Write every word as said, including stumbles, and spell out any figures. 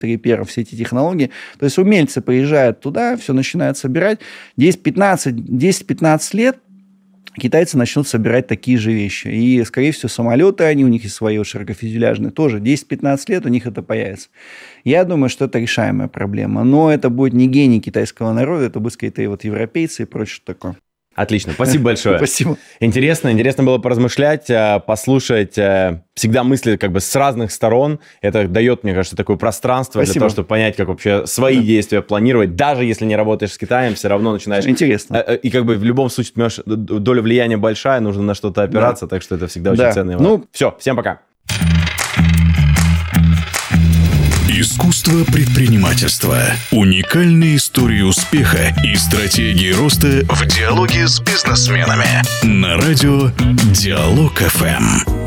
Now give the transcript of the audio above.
Repair, все эти технологии. То есть умельцы приезжают туда, все начинают собирать. десять-пятнадцать лет китайцы начнут собирать такие же вещи. И, скорее всего, самолеты, они у них и свои широкофюзеляжные, тоже десять-пятнадцать лет у них это появится. Я думаю, что это решаемая проблема. Но это будет не гений китайского народа, это будет, скорее, вот европейцы и прочее такое. Отлично, спасибо большое. Спасибо. Интересно, интересно было поразмышлять, послушать всегда мысли как бы с разных сторон. Это дает, мне кажется, такое пространство спасибо. Для того, чтобы понять, как вообще свои да. действия планировать. Даже если не работаешь с Китаем, все равно начинаешь... Интересно. И как бы в любом случае, понимаешь, доля влияния большая, нужно на что-то опираться, да. так что это всегда очень да. ценно. Ну, все, всем пока. Искусство предпринимательства. Уникальные истории успеха и стратегии роста в диалоге с бизнесменами. На радио Диалог эф эм.